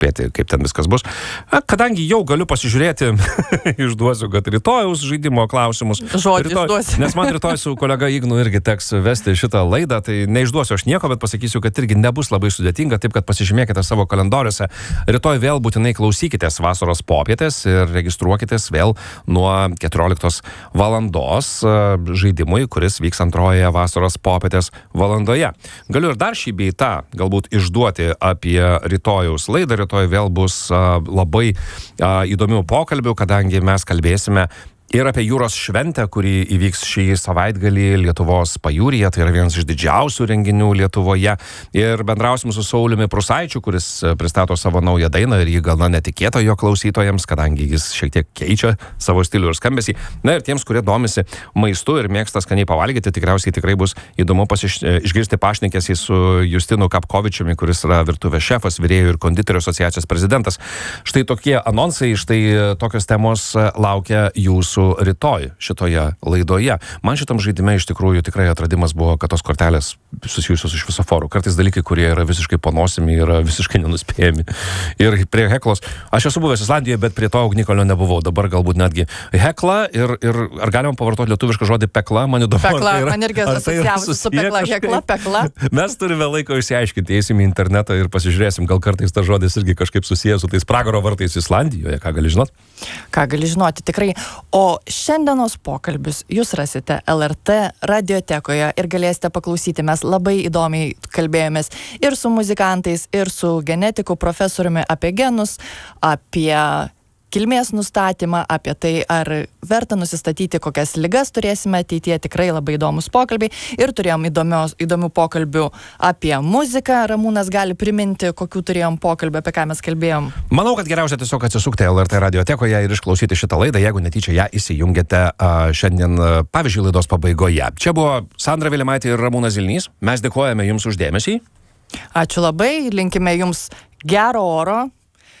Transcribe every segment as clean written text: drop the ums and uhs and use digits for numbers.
spėti, kaip ten viskas bus. Kadangi jau galiu pasižiūrėti, išduosiu, kad rytojaus žaidimo klausimus. Žodžiu išduosiu. Nes man rytoj su kolega Ignu irgi teks vesti šitą laidą, tai neišduosiu aš nieko, bet pasakysiu, kad irgi nebus labai sudėtinga, taip kad pasižymėkite savo kalendoriuose. Rytoj vėl būtinai klausykitės vasaros popietės ir registruokitės vėl nuo 14 valandos žaidimui, kuris vyks antrojoje vasaros popietės valandoje. Galiu ir dar šį bei tą galbūt išduoti apie rytojaus laidą. Rytoj vėl bus labai įdomių pokalbių, kadangi mes kalbėsime ir apie jūros šventę, kuri įvyks šį savaitgalį Lietuvos pajūryje, tai yra vienas iš didžiausių renginių Lietuvoje. Ir bendrausim su Sauliumi Prusaičiu, kuris pristato savo naują dainą ir jį gana netikėta jo klausytojams, kadangi jis šiek tiek keičia savo stilių ir skambesį. Na ir tiems, kurie domisi maistu ir mėgsta skaniai pavalgyti, tikriausiai tikrai bus įdomu išgirsti pašnekesį su Justinu Kapkovičiumi, kuris yra virtuvės šefas, virėjų ir konditerių asociacijos prezidentas. Štai tokie anonsai, štai tokios temos laukia jūsų rytoj šitoje laidoje. Man šitam žaidime iš tikrųjų tikrai atradimas buvo, kad tos kortelės susijusios iš visoforų. Kartais dalykai, kurie yra visiškai panosimi, yra visiškai nenuspėjami. Ir prie Heklos, aš esu buvęs Islandijoje, bet prie to ugnikalnio nebuvau. Dabar galbūt netgi Hekla ir ar galima pavartoti lietuvišką žodį pekla, man įdomu. Pekla, man irgi asociavosi su pekla, Hekla, pekla. Mes turime laiko išsiaiškinti, eisim į internetą ir pasižiūrėsim, gal kartais tas žodis irgi kažkaip susijęs su tais pragaro vartais Islandijoje, ką gali žinoti? Ką gali žinoti, tikrai. O šiandienos pokalbius jūs rasite LRT radiotekoje ir galėsite paklausyti. Mes labai įdomiai kalbėjomės ir su muzikantais, ir su genetiku profesoriumi apie genus, apie kilmės nustatymą, apie tai, ar verta nusistatyti, kokias ligas turėsime ateityje. Tikrai labai įdomus pokalbiai. Ir turėjom įdomių pokalbių apie muziką. Ramūnas gali priminti, kokių turėjom pokalbių, apie ką mes kalbėjom. Manau, kad geriausia tiesiog atsisukti LRT radiotekoje ir išklausyti šitą laidą, jeigu netyčia ją įsijungėte šiandien, pavyzdžiui, laidos pabaigoje. Čia buvo Sandra Vilimaitė ir Ramūnas Zilnys. Mes dėkojame jums už dėmesį. Ačiū labai. Linkime jums gero oro,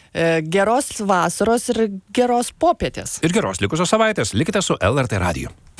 geros vasaros ir geros popietės. Ir geros likusios savaitės. Likite su LRT radiju.